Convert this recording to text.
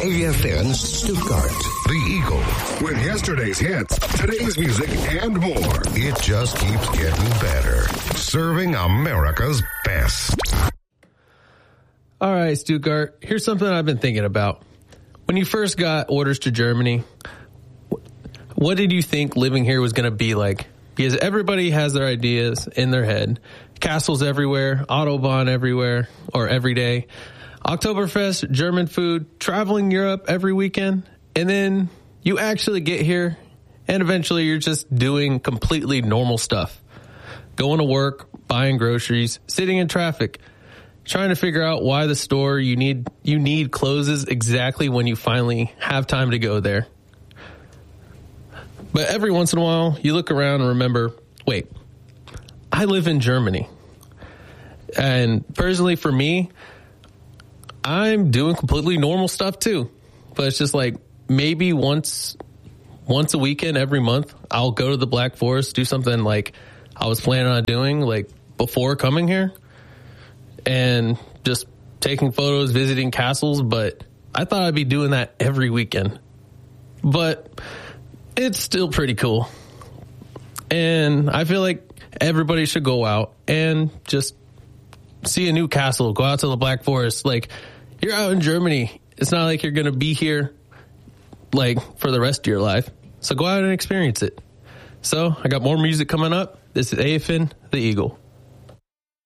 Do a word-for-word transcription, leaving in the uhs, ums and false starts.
A F N Stuttgart. The Eagle. With yesterday's hits, today's music, and more. It just keeps getting better. Serving America's best. All right, Stuttgart, here's something I've been thinking about. When you first got orders to Germany, what did you think living here was going to be like? Because everybody has their ideas in their head. Castles everywhere, Autobahn everywhere, or every day. Oktoberfest, German food, traveling Europe every weekend. And then you actually get here, and eventually you're just doing completely normal stuff. Going to work, buying groceries, sitting in traffic, trying to figure out why the store you need you need closes exactly when you finally have time to go there. But every once in a while, you look around and remember, wait, I live in Germany. And personally for me, I'm doing completely normal stuff too. But it's just like maybe once once a weekend every month, I'll go to the Black Forest, do something like I was planning on doing like before coming here. And just taking photos, visiting castles, but I thought I'd be doing that every weekend. But it's still pretty cool. And I feel like everybody should go out and just see a new castle, go out to the Black Forest. Like, you're out in Germany. It's not like you're going to be here, like, for the rest of your life. So go out and experience it. So I got more music coming up. This is A F N, The Eagle.